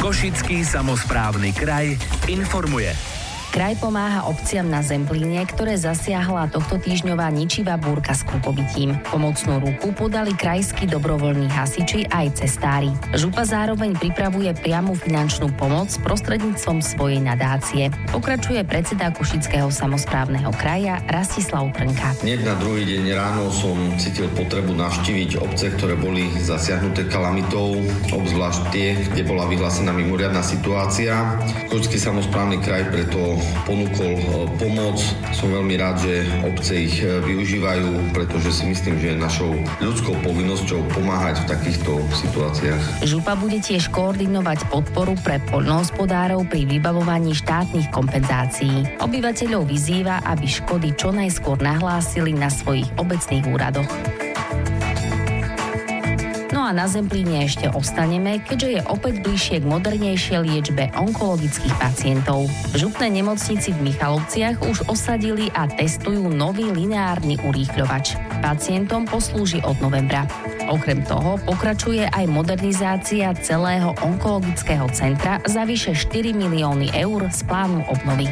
Košický samosprávny kraj informuje. Kraj pomáha obciam na Zemplíne, ktoré zasiahla tohto týždňová ničivá búrka s krupobytím. Pomocnú ruku podali krajskí dobrovoľní hasiči aj cestári. Župa zároveň pripravuje priamu finančnú pomoc prostredníctvom svojej nadácie. Pokračuje predseda Košického samosprávneho kraja Rastislav Trnka. Hneď na druhý deň ráno som cítil potrebu navštíviť obce, ktoré boli zasiahnuté kalamitou, obzvlášť tie, kde bola vyhlásená mimoriadna situácia. Košický samosprávny kraj preto ponúkol pomoc. Som veľmi rád, že obce ich využívajú, pretože si myslím, že je našou ľudskou povinnosťou pomáhať v takýchto situáciách. Župa bude tiež koordinovať podporu pre poľnohospodárov pri vybavovaní štátnych kompenzácií. Obyvateľov vyzýva, aby škody čo najskôr nahlásili na svojich obecných úradoch. No a na Zemplíne ešte ostaneme, keďže je opäť bližšie k modernejšej liečbe onkologických pacientov. V župnej nemocnici v Michalovciach už osadili a testujú nový lineárny urýchľovač. Pacientom poslúži od novembra. Okrem toho pokračuje aj modernizácia celého onkologického centra za vyše 4 milióny eur z plánu obnovy.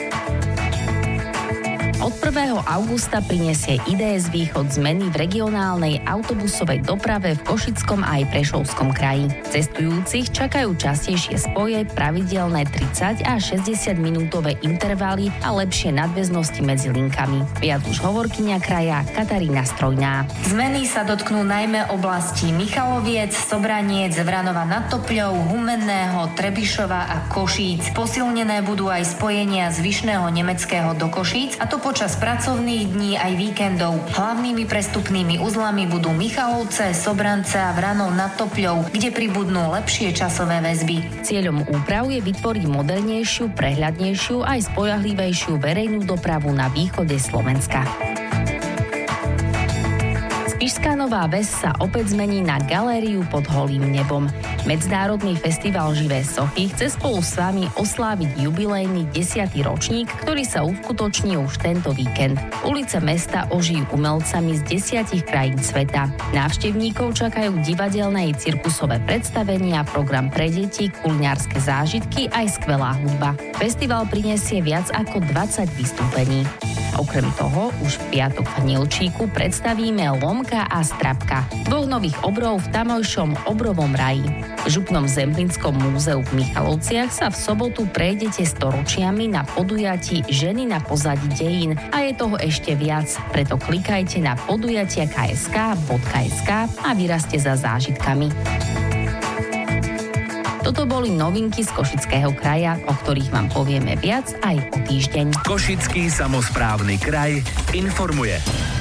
Od 1. augusta prinesie IDS Východ zmeny v regionálnej autobusovej doprave v Košickom aj Prešovskom kraji. Cestujúcich čakajú častejšie spoje, pravidelné 30 a 60 minútové intervaly a lepšie nadväznosti medzi linkami. Viac už hovorkyňa kraja Katarína Strojná. Zmeny sa dotknú najmä oblasti Michaloviec, Sobraniec, Vranova nad Topľou, Humenného, Trebišova a Košíc. Posilnené budú aj spojenia z Vyšného Nemeckého do Košíc, a to počas pracovných dní aj víkendov. Hlavnými prestupnými uzlami budú Michalovce, Sobrance a Vranov nad Topľou, kde pribudnú lepšie časové väzby. Cieľom úprav je vytvoriť modernejšiu, prehľadnejšiu aj spoľahlivejšiu verejnú dopravu na východe Slovenska. Spišská Nová Ves sa opäť zmení na galériu pod holým nebom. Medzinárodný festival Živé sochy chce spolu s vami osláviť jubilejný 10. ročník, ktorý sa uskutoční už tento víkend. Ulice mesta ožijú umelcami z 10 krajín sveta. Návštevníkov čakajú divadelné i cirkusové predstavenia, program pre deti, kulinárske zážitky aj skvelá hudba. Festival prinesie viac ako 20 vystúpení. Okrem toho už v piatok v Hnilčíku predstavíme Lomka a Strapka, dvoch nových obrov v tamojšom obrovom raji. V župnom Zemplínskom múzeu v Michalovciach sa v sobotu prejdete storočiami na podujatí Ženy na pozadí dejín a je toho ešte viac, preto klikajte na podujatia.sk a vyrazte za zážitkami. Toto boli novinky z Košického kraja, o ktorých vám povieme viac aj o týždeň. Košický samosprávny kraj informuje.